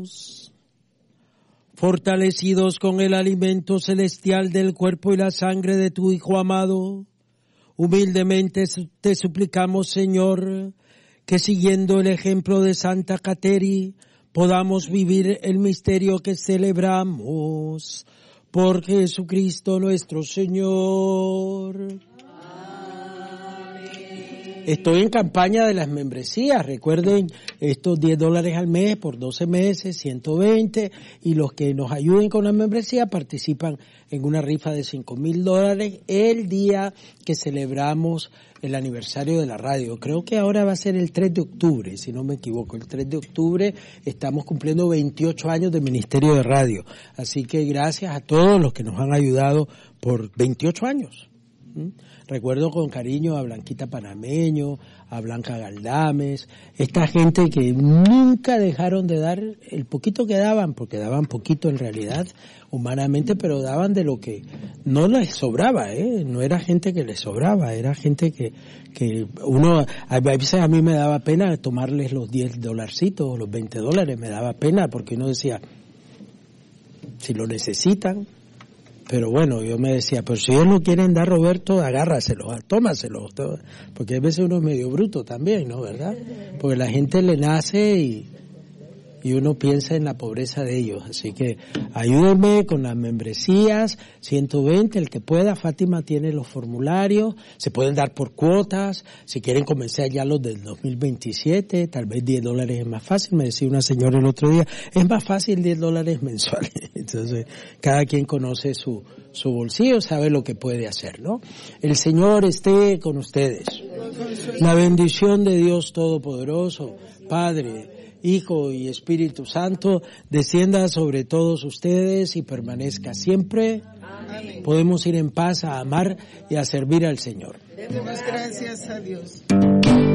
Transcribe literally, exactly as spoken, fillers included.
Oremos. Fortalecidos con el alimento celestial del cuerpo y la sangre de tu Hijo amado, humildemente te suplicamos, Señor, que siguiendo el ejemplo de Santa Cateri, podamos vivir el misterio que celebramos. Por Jesucristo nuestro Señor. Estoy en campaña de las membresías. Recuerden, estos diez dólares al mes por doce meses, ciento veinte. Y los que nos ayuden con la membresía participan en una rifa de cinco mil dólares el día que celebramos el aniversario de la radio. Creo que ahora va a ser el tres de octubre, si no me equivoco. El tres de octubre estamos cumpliendo veintiocho años de Ministerio de Radio. Así que gracias a todos los que nos han ayudado por veintiocho años. ¿Mm? Recuerdo con cariño a Blanquita Panameño, a Blanca Galdames, esta gente que nunca dejaron de dar el poquito que daban, porque daban poquito en realidad, humanamente, pero daban de lo que no les sobraba, ¿eh? No era gente que les sobraba, era gente que, que uno, a veces a mí me daba pena tomarles los diez dolarcitos, los veinte dólares, me daba pena, porque uno decía, si lo necesitan. Pero bueno, yo me decía, pero si ellos no quieren dar, Roberto, agárraselos, tómaselos, porque a veces uno es medio bruto también, ¿no? ¿Verdad? Porque la gente le nace y, y uno piensa en la pobreza de ellos. Así que ayúdenme con las membresías, ciento veinte, el que pueda. Fátima tiene los formularios, se pueden dar por cuotas. Si quieren comenzar ya los del dos mil veintisiete, tal vez diez dólares es más fácil. Me decía una señora el otro día, es más fácil diez dólares mensuales. Entonces, cada quien conoce su, su bolsillo, sabe lo que puede hacer, ¿no? El Señor esté con ustedes. La bendición de Dios Todopoderoso, Padre, Hijo y Espíritu Santo, descienda sobre todos ustedes y permanezca siempre. Amén. Podemos ir en paz a amar y a servir al Señor. Demos gracias a Dios.